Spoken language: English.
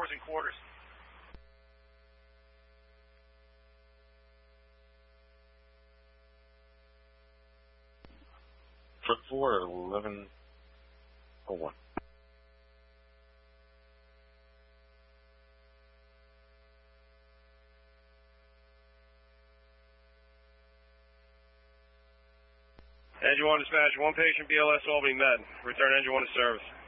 4s and quarters. Foot 4, 1101. Engine 1 dispatch, 1 patient BLS Albany med. Return engine 1 to service.